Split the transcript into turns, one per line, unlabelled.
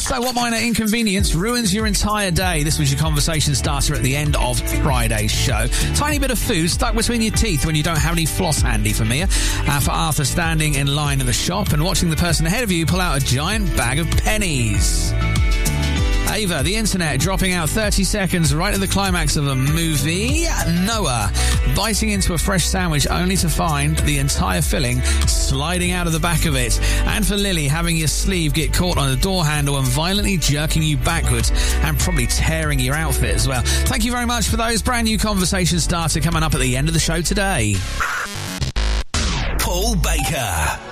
So what minor inconvenience ruins your entire day? This was your conversation starter at the end of Friday's show. Tiny bit of food stuck between your teeth when you don't have any floss handy for Mia. For Arthur, standing in line in the shop and watching the person ahead of you pull out a giant bag of pennies. Ava, the internet dropping out 30 seconds right at the climax of a movie. Noah, biting into a fresh sandwich only to find the entire filling sliding out of the back of it. And for Lily, having your sleeve get caught on the door handle and violently jerking you backwards and probably tearing your outfit as well. Thank you very much for those. Brand new conversation starter coming up at the end of the show today.
Paul Baker.